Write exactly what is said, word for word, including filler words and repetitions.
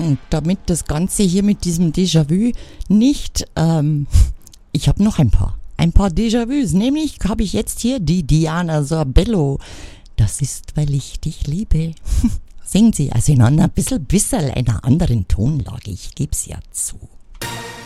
Und damit das Ganze hier mit diesem Déjà-vu nicht, ähm, ich habe noch ein paar, ein paar Déjà-vus. Nämlich habe ich jetzt hier die Diana Sorbello. Das ist, weil ich dich liebe. Singt sie, also in einer bisschen, bisschen einer anderen Tonlage, ich gebe es ja zu.